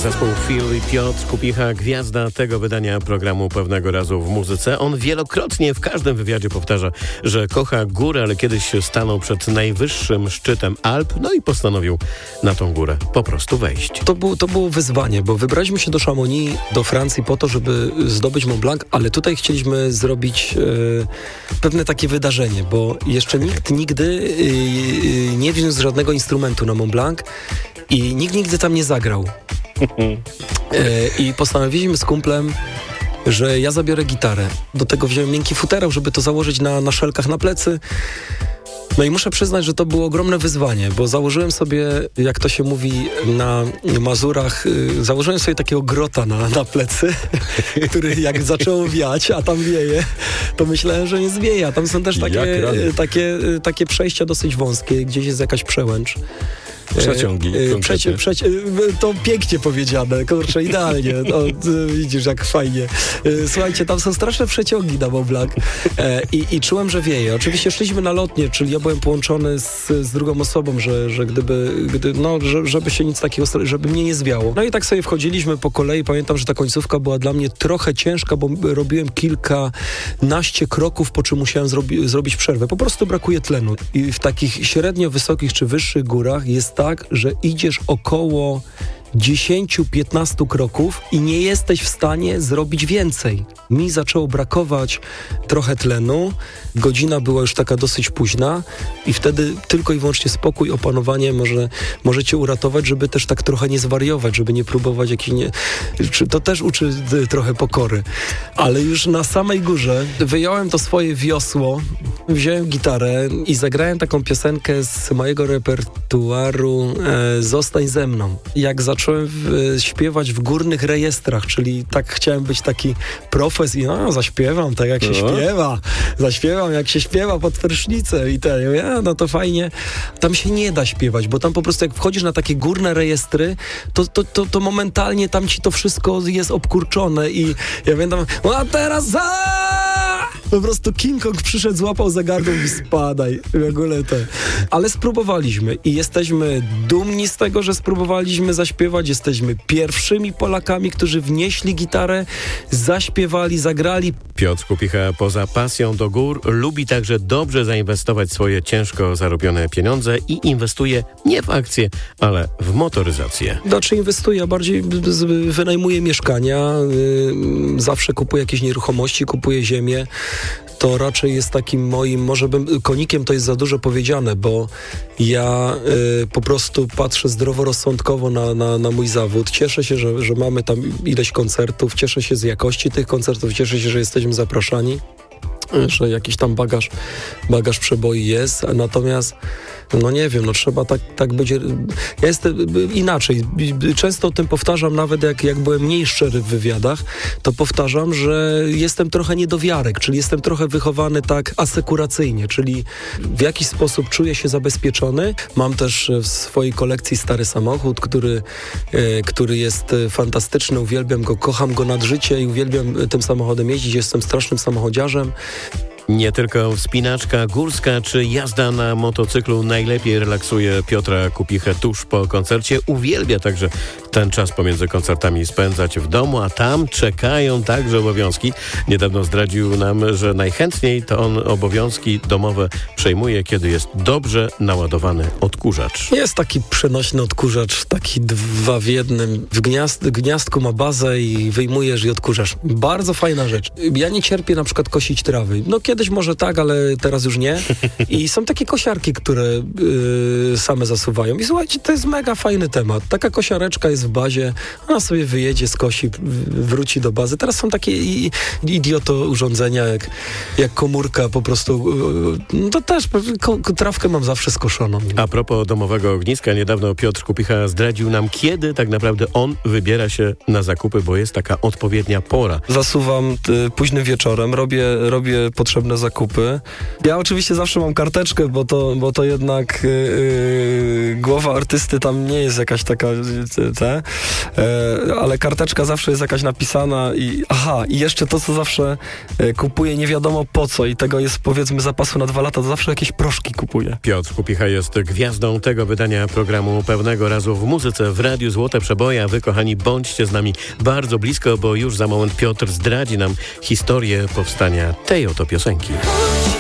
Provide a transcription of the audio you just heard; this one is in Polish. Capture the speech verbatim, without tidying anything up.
Zespół Phil i Piotr Kupicha, gwiazda tego wydania programu Pewnego Razu w Muzyce. On wielokrotnie w każdym wywiadzie powtarza, że kocha górę, ale kiedyś stanął przed najwyższym szczytem Alp, no i postanowił na tą górę po prostu wejść. To, był, to było wyzwanie, bo wybraliśmy się do Chamonix, do Francji po to, żeby zdobyć Mont Blanc, ale tutaj chcieliśmy zrobić e, pewne takie wydarzenie, bo jeszcze nikt nigdy e, nie wziął żadnego instrumentu na Mont Blanc i nikt nigdy tam nie zagrał. E, I postanowiliśmy z kumplem, że ja zabiorę gitarę. Do tego wziąłem miękki futerał, żeby to założyć na, na szelkach na plecy. No i muszę przyznać, że to było ogromne wyzwanie, bo założyłem sobie, jak to się mówi na Mazurach, yy, założyłem sobie takiego grota na, na plecy, który jak zaczęło wiać, a tam wieje, to myślałem, że nie zwieje. A tam są też takie, takie, takie przejścia dosyć wąskie, gdzieś jest jakaś przełęcz. Przeciągi. Przecie, przecie, to pięknie powiedziane, kurczę, idealnie. No, widzisz, jak fajnie. Słuchajcie, tam są straszne przeciągi na Mont Blanc i, i czułem, że wieje. Oczywiście szliśmy na lotnie, czyli ja byłem połączony z, z drugą osobą, że, że gdyby, gdy, no, że, żeby się nic takiego, żeby mnie nie zwiało. No i tak sobie wchodziliśmy po kolei. Pamiętam, że ta końcówka była dla mnie trochę ciężka, bo robiłem kilkanaście kroków, po czym musiałem zrobi, zrobić przerwę. Po prostu brakuje tlenu. I w takich średnio wysokich czy wyższych górach jest tak, że idziesz około dziesięć do piętnastu kroków i nie jesteś w stanie zrobić więcej. Mi zaczęło brakować trochę tlenu, godzina była już taka dosyć późna i wtedy tylko i wyłącznie spokój, opanowanie może, może cię uratować, żeby też tak trochę nie zwariować, żeby nie próbować jakiś nie... To też uczy trochę pokory. Ale już na samej górze wyjąłem to swoje wiosło, wziąłem gitarę i zagrałem taką piosenkę z mojego repertuaru e, Zostań ze mną. Jak zacząłem w, śpiewać w górnych rejestrach, czyli tak chciałem być taki profes i no, zaśpiewam tak jak się no. śpiewa, zaśpiewam jak się śpiewa pod prysznicem i ten, ja, no to fajnie. Tam się nie da śpiewać, bo tam po prostu jak wchodzisz na takie górne rejestry, to, to, to, to momentalnie tam ci to wszystko jest obkurczone i ja pamiętam, a teraz za... Po prostu King Kong przyszedł, złapał za gardło i spadaj. W ogóle to. Ale spróbowaliśmy i jesteśmy dumni z tego, że spróbowaliśmy zaśpiewać. Jesteśmy pierwszymi Polakami, którzy wnieśli gitarę, zaśpiewali, zagrali. Piotr Kupicha poza pasją do gór lubi także dobrze zainwestować swoje ciężko zarobione pieniądze i inwestuje nie w akcje, ale w motoryzację. Znaczy inwestuję, a bardziej wynajmuję mieszkania, yy, zawsze kupuję jakieś nieruchomości, kupuję ziemię. To raczej jest takim moim, może bym, konikiem to jest za dużo powiedziane, bo ja y, po prostu patrzę zdroworozsądkowo na, na, na mój zawód. Cieszę się, że, że mamy tam ileś koncertów, cieszę się z jakości tych koncertów, cieszę się, że jesteśmy zapraszani, że jakiś tam bagaż, bagaż przeboi jest, natomiast no nie wiem, no trzeba tak, tak będzie. Ja jestem inaczej. Często o tym powtarzam, nawet jak, jak byłem mniej szczery w wywiadach, to powtarzam, że jestem trochę niedowiarek, czyli jestem trochę wychowany tak asekuracyjnie, czyli w jakiś sposób czuję się zabezpieczony. Mam też w swojej kolekcji stary samochód, który, e, który jest fantastyczny, uwielbiam go, kocham go nad życie i uwielbiam tym samochodem jeździć. Jestem strasznym samochodziarzem. Nie tylko wspinaczka górska czy jazda na motocyklu najlepiej relaksuje Piotra Kupichę tuż po koncercie. Uwielbia także ten czas pomiędzy koncertami spędzać w domu, a tam czekają także obowiązki. Niedawno zdradził nam, że najchętniej to on obowiązki domowe przejmuje, kiedy jest dobrze naładowany odkurzacz. Jest taki przenośny odkurzacz, taki dwa w jednym. W gniazd, gniazdku ma bazę i wyjmujesz i odkurzasz. Bardzo fajna rzecz. Ja nie cierpię na przykład kosić trawy. No kiedy Kiedyś może tak, ale teraz już nie. I są takie kosiarki, które yy, same zasuwają. I słuchajcie, to jest mega fajny temat. Taka kosiareczka jest w bazie, ona sobie wyjedzie, skosi, wróci do bazy. Teraz są takie i, idioto urządzenia, jak, jak komórka po prostu. Yy, no to też ko, trawkę mam zawsze skoszoną. A propos domowego ogniska, niedawno Piotr Kupicha zdradził nam, kiedy tak naprawdę on wybiera się na zakupy, bo jest taka odpowiednia pora. Zasuwam y, późnym wieczorem, robię, robię potrzebne zakupy. Ja oczywiście zawsze mam karteczkę, bo to, bo to jednak yy, głowa artysty tam nie jest jakaś taka, płytę, e, ale karteczka zawsze jest jakaś napisana i aha, i jeszcze to, co zawsze e, kupuję nie wiadomo po co i tego jest powiedzmy zapasu na dwa lata, to zawsze jakieś proszki kupuję. Piotr Kupicha jest gwiazdą tego wydania programu Pełnego Razu w muzyce w Radiu Złote Przeboje, a wy, kochani, bądźcie z nami bardzo blisko, bo już za moment Piotr zdradzi nam historię powstania tej oto piosenki.